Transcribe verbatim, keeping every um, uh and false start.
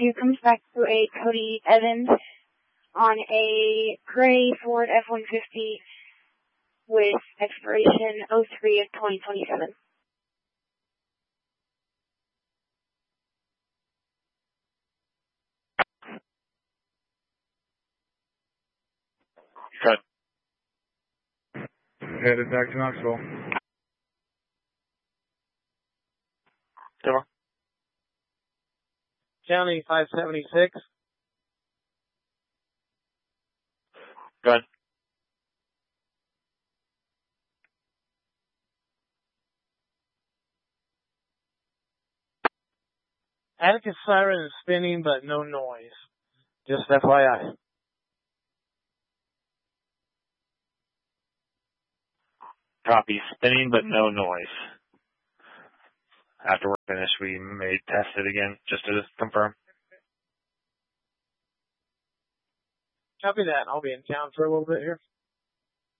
two comes back to a Cody Evans on a gray Ford F one fifty with expiration oh three of twenty twenty-seven. Cut. Headed back to Knoxville. Come County five seventy-six. Go ahead. Atticus siren is spinning, but no noise. Just F Y I. Copy. Spinning, but no noise. After we're finished, we may test it again, just to confirm. Copy that. I'll be in town for a little bit here.